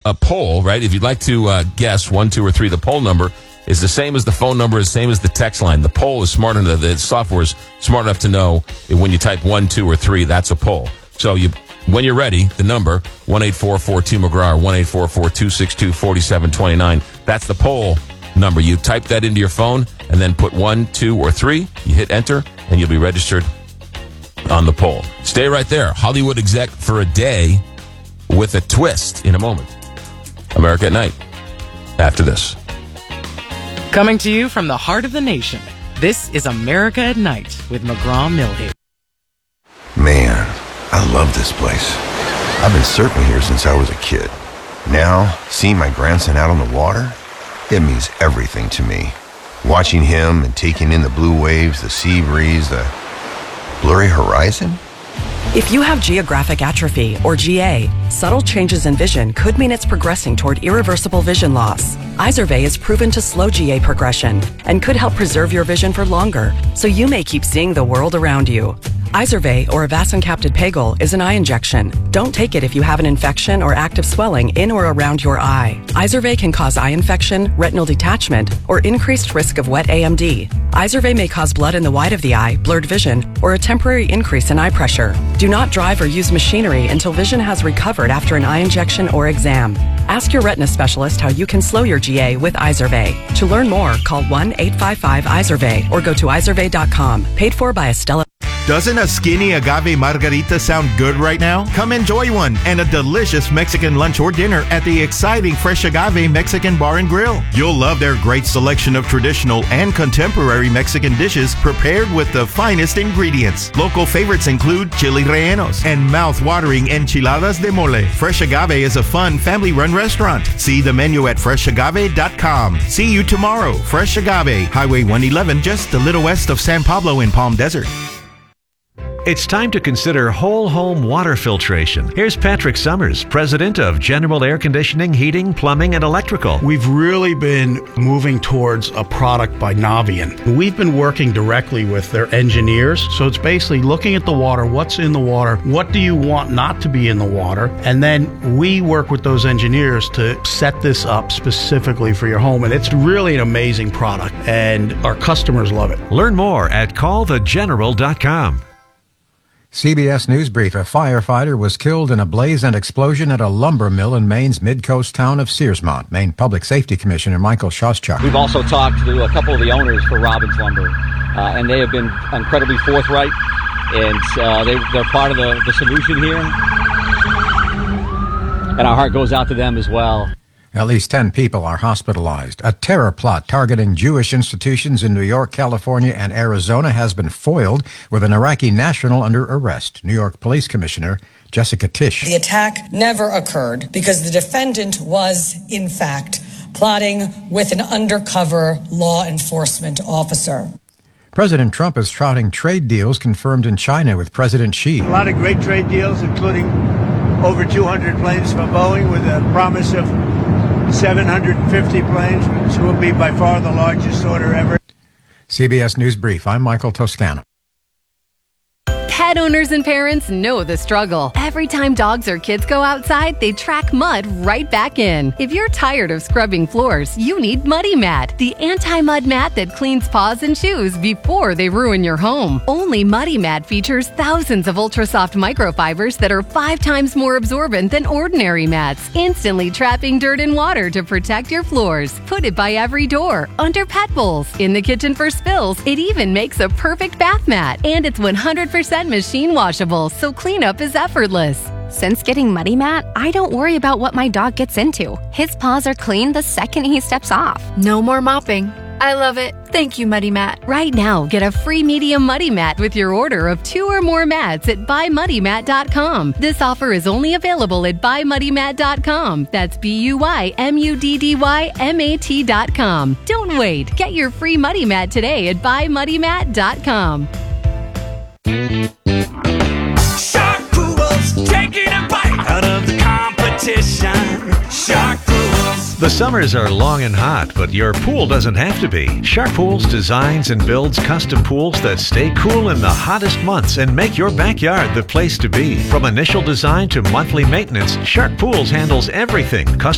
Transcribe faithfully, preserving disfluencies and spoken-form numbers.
a poll, right? If you'd like to uh, guess one, two, or three, the poll number is the same as the phone number, is the same as the text line. The poll is smart enough, the software is smart enough to know when you type one, two, or three, that's a poll. So you, when you're ready, the number, one eight four four two McGraw, or one eight four four two six two four seven two nine, that's the poll number. You type that into your phone and then put one, two, or three. You hit enter, and you'll be registered on the poll. Stay right there. Hollywood exec for a day with a twist in a moment. America at Night. After this. Coming to you from the heart of the nation, this is America at Night with McGraw-Milhaven. Man, I love this place. I've been surfing here since I was a kid. Now, seeing my grandson out on the water, it means everything to me. Watching him and taking in the blue waves, the sea breeze, the blurry horizon. If you have geographic atrophy, or G A, subtle changes in vision could mean it's progressing toward irreversible vision loss. Izervay is proven to slow G A progression and could help preserve your vision for longer, so you may keep seeing the world around you. Izervay, or avacincaptad pegol, is an eye injection. Don't take it if you have an infection or active swelling in or around your eye. Izervay can cause eye infection, retinal detachment, or increased risk of wet A M D. Izervay may cause blood in the white of the eye, blurred vision, or a temporary increase in eye pressure. Do not drive or use machinery until vision has recovered after an eye injection or exam. Ask your retina specialist how you can slow your G A with Izervay. To learn more, call one eight five five Izervay or go to izervay dot com. Paid for by Estella. Doesn't a skinny agave margarita sound good right now? Come enjoy one and a delicious Mexican lunch or dinner at the exciting Fresh Agave Mexican Bar and Grill. You'll love their great selection of traditional and contemporary Mexican dishes prepared with the finest ingredients. Local favorites include chili rellenos and mouth-watering enchiladas de mole. Fresh Agave is a fun, family-run restaurant. See the menu at fresh agave dot com. See you tomorrow. Fresh Agave, Highway one eleven, just a little west of San Pablo in Palm Desert. It's time to consider whole home water filtration. Here's Patrick Summers, president of General Air Conditioning, Heating, Plumbing, and Electrical. We've really been moving towards a product by Navian. We've been working directly with their engineers. So it's basically looking at the water, what's in the water, what do you want not to be in the water, and then we work with those engineers to set this up specifically for your home. And it's really an amazing product, and our customers love it. Learn more at call the general dot com. C B S News Brief. A firefighter was killed in a blaze and explosion at a lumber mill in Maine's mid-coast town of Searsmont. Maine Public Safety Commissioner Michael Shoschuk. We've also talked to a couple of the owners for Robbins Lumber, uh, and they have been incredibly forthright, and uh, they, they're part of the, the solution here. And our heart goes out to them as well. At least ten people are hospitalized. A terror plot targeting Jewish institutions in New York, California, and Arizona has been foiled with an Iraqi national under arrest. New York Police Commissioner Jessica Tisch. The attack never occurred because the defendant was, in fact, plotting with an undercover law enforcement officer. President Trump is touting trade deals confirmed in China with President Xi. A lot of great trade deals, including over two hundred planes from Boeing with a promise of seven hundred fifty planes, which will be by far the largest order ever. C B S News Brief. I'm Michael Toscano. Pet owners and parents know the struggle. Every time dogs or kids go outside, they track mud right back in. If you're tired of scrubbing floors, you need Muddy Mat, the anti-mud mat that cleans paws and shoes before they ruin your home. Only Muddy Mat features thousands of ultra-soft microfibers that are five times more absorbent than ordinary mats, instantly trapping dirt and water to protect your floors. Put it by every door, under pet bowls, in the kitchen for spills. It even makes a perfect bath mat, and it's one hundred percent machine washable, so cleanup is effortless. Since getting Muddy Mat, I don't worry about what my dog gets into. His paws are clean the second he steps off. No more mopping. I love it. Thank you, Muddy Mat. Right now, get a free medium Muddy Mat with your order of two or more mats at buy muddy mat dot com. This offer is only available at buy muddy mat dot com. That's B U Y M U D D Y M A T dot com. Don't wait. Get your free Muddy Mat today at buy muddy mat dot com. Shark Poodles taking a bite out of the competition. Shark Poodles. The summers are long and hot, but your pool doesn't have to be. Shark Pools designs and builds custom pools that stay cool in the hottest months and make your backyard the place to be. From initial design to monthly maintenance, Shark Pools handles everything.